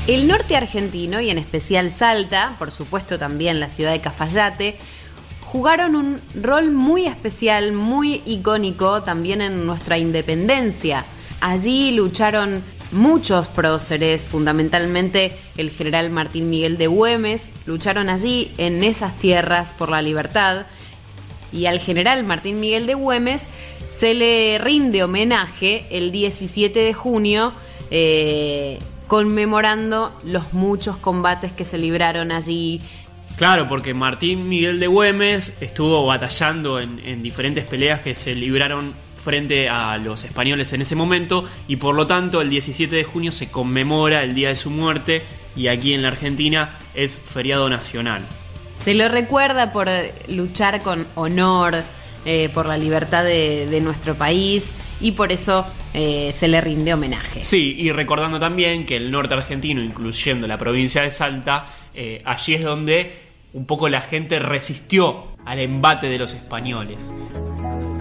El norte argentino, y en especial Salta, por supuesto también la ciudad de Cafayate, jugaron un rol muy especial, muy icónico también en nuestra independencia. Allí lucharon muchos próceres, fundamentalmente el general Martín Miguel de Güemes, lucharon allí en esas tierras por la libertad. Y al general Martín Miguel de Güemes se le rinde homenaje el 17 de junio, conmemorando los muchos combates que se libraron allí. Claro, porque Martín Miguel de Güemes estuvo batallando en diferentes peleas que se libraron frente a los españoles en ese momento, y por lo tanto el 17 de junio se conmemora el día de su muerte, y aquí en la Argentina es feriado nacional. Se lo recuerda por luchar con honor, por la libertad de nuestro país, y por eso se le rinde homenaje. Sí, y recordando también que el norte argentino, incluyendo la provincia de Salta, allí es donde un poco la gente resistió al embate de los españoles.